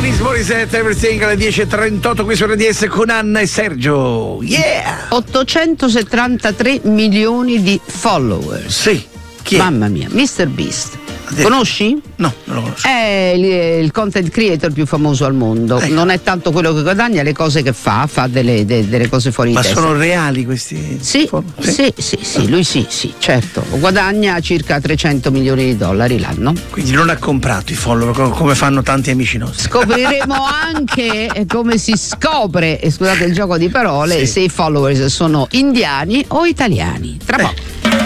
Alanis Morissette, Everything, alle 10.38 qui su RDS con Anna e Sergio. Yeah! 873 milioni di follower. Sì. Chi è? Mamma mia, Mr. Beast. Conosci? No, non lo conosco. È il content creator più famoso al mondo. Ecco. Non è tanto quello che guadagna, le cose che fa delle cose fuori di Ma testa. sono reali questi? Sì, lui sì, certo. Guadagna circa 300 milioni di dollari l'anno. Quindi non ha comprato i follower come fanno tanti amici nostri. Scopriremo anche come si scopre, scusate il gioco di parole, se i followers sono indiani o italiani. Tra poco.